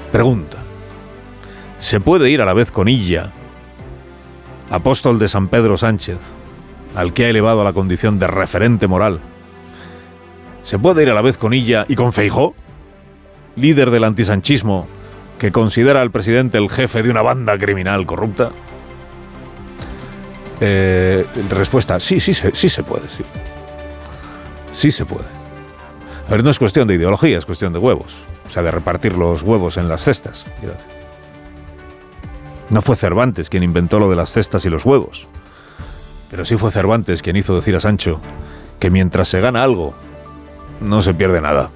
Pregunta: ¿se puede ir a la vez con Illa, apóstol de San Pedro Sánchez, al que ha elevado a la condición de referente moral? ¿Se puede ir a la vez con Illa y con Feijóo, líder del antisanchismo, que considera al presidente el jefe de una banda criminal corrupta? Respuesta: sí se puede, sí. Sí se puede. A ver, no es cuestión de ideología, es cuestión de huevos. O sea, de repartir los huevos en las cestas. No fue Cervantes quien inventó lo de las cestas y los huevos. Pero sí fue Cervantes quien hizo decir a Sancho que mientras se gana algo, no se pierde nada.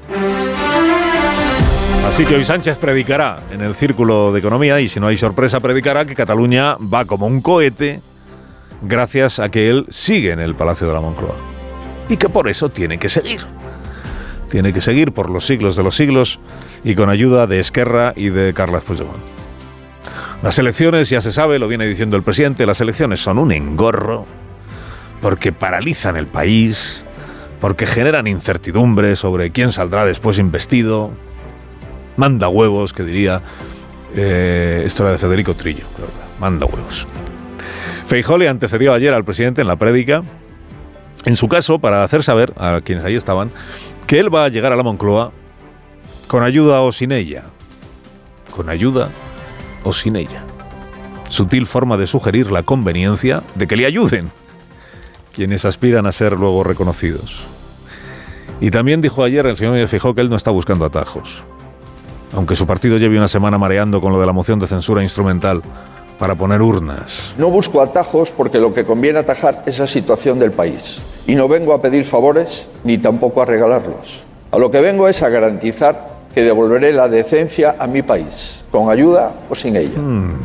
Así que hoy Sánchez predicará en el Círculo de Economía, y si no hay sorpresa predicará que Cataluña va como un cohete gracias a que él sigue en el Palacio de la Moncloa. Y que por eso tiene que seguir. Tiene que seguir por los siglos de los siglos y con ayuda de Esquerra y de Carles Puigdemont. Las elecciones, ya se sabe, lo viene diciendo el presidente, las elecciones son un engorro porque paralizan el país, porque generan incertidumbre sobre quién saldrá después investido. Manda huevos, que diría, esto era de Federico Trillo, la verdad, manda huevos. Feijóo le antecedió ayer al presidente en la prédica, en su caso, para hacer saber a quienes ahí estaban, que él va a llegar a la Moncloa con ayuda o sin ella. Con ayuda o sin ella. Sutil forma de sugerir la conveniencia de que le ayuden quienes aspiran a ser luego reconocidos. Y también dijo ayer el señor Feijóo que él no está buscando atajos. Aunque su partido lleve una semana mareando con lo de la moción de censura instrumental para poner urnas. No busco atajos porque lo que conviene atajar es la situación del país. Y no vengo a pedir favores ni tampoco a regalarlos. A lo que vengo es a garantizar que devolveré la decencia a mi país, con ayuda o sin ella.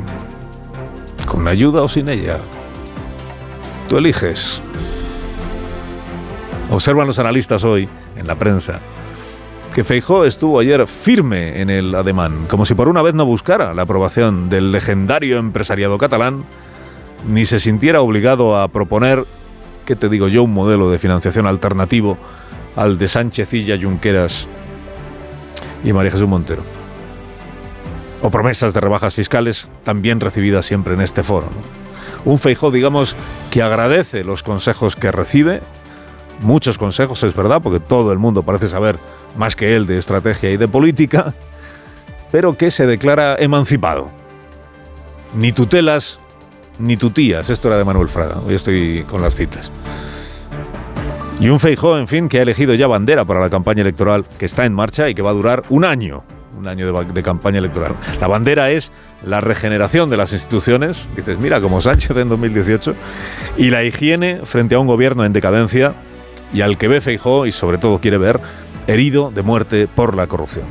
¿Con ayuda o sin ella? Tú eliges. Observan los analistas hoy, en la prensa, que Feijóo estuvo ayer firme en el ademán, como si por una vez no buscara la aprobación del legendario empresariado catalán, ni se sintiera obligado a proponer, ¿qué te digo yo?, un modelo de financiación alternativo al de Sánchez, Illa, Junqueras y María Jesús Montero. O promesas de rebajas fiscales, también recibidas siempre en este foro, ¿no? Un Feijóo, digamos, que agradece los consejos que recibe, muchos consejos, es verdad, porque todo el mundo parece saber más que él de estrategia y de política, pero que se declara emancipado. Ni tutelas, ni tutías. Esto era de Manuel Fraga. Hoy estoy con las citas. Y un Feijóo, en fin, que ha elegido ya bandera para la campaña electoral que está en marcha y que va a durar un año de campaña electoral. La bandera es la regeneración de las instituciones, dices, mira, como Sánchez en 2018, y la higiene frente a un gobierno en decadencia y al que ve Feijóo, y sobre todo quiere ver, herido de muerte por la corrupción.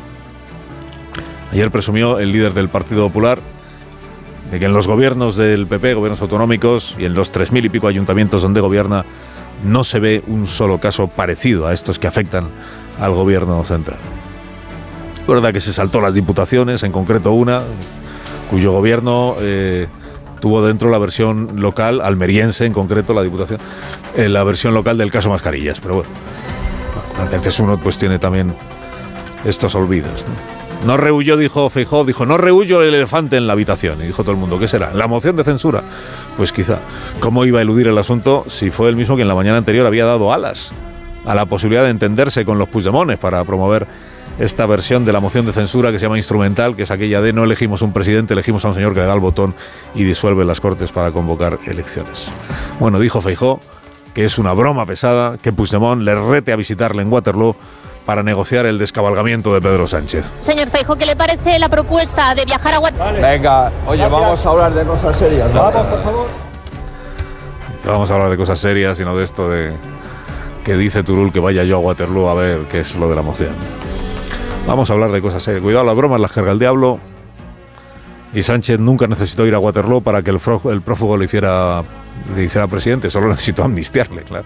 Ayer presumió el líder del Partido Popular de que en los gobiernos del PP, gobiernos autonómicos, y en los 3.000 y pico ayuntamientos donde gobierna, no se ve un solo caso parecido a estos que afectan al gobierno central. Es verdad que se saltó las diputaciones, en concreto una, cuyo gobierno tuvo dentro la versión local, almeriense en concreto, la diputación, la versión local del caso Mascarillas, pero bueno, antes uno pues tiene también estos olvidos, ¿no? No rehuyó, dijo Feijóo, no rehuyó el elefante en la habitación. Y dijo todo el mundo, ¿qué será? ¿La moción de censura? Pues quizá. ¿Cómo iba a eludir el asunto si fue el mismo que en la mañana anterior había dado alas a la posibilidad de entenderse con los Puigdemones para promover esta versión de la moción de censura que se llama instrumental, que es aquella de no elegimos un presidente, elegimos a un señor que le da el botón y disuelve las Cortes para convocar elecciones? Bueno, dijo Feijóo que es una broma pesada que Puigdemont le rete a visitarle en Waterloo para negociar el descabalgamiento de Pedro Sánchez. Señor Feijóo, ¿qué le parece la propuesta de viajar a Waterloo? Vale. Venga, oye, gracias. Vamos a hablar de cosas serias, ¿no? Vamos, por favor. Vamos a hablar de cosas serias y no de esto de que dice Turull que vaya yo a Waterloo a ver qué es lo de la moción. Vamos a hablar de cosas serias. Cuidado, las bromas las carga el diablo. Y Sánchez nunca necesitó ir a Waterloo para que el prófugo le hiciera presidente. Solo necesitó amnistiarle, claro.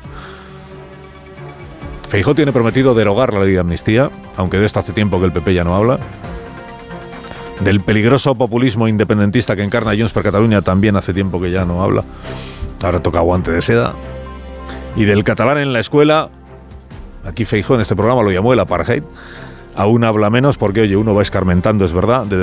Feijóo tiene prometido derogar la ley de amnistía, aunque de esto hace tiempo que el PP ya no habla. Del peligroso populismo independentista que encarna Junts per Catalunya también hace tiempo que ya no habla. Ahora toca guante de seda. Y del catalán en la escuela, aquí Feijóo en este programa lo llamó el apartheid. Aún habla menos porque, oye, uno va escarmentando, es verdad, de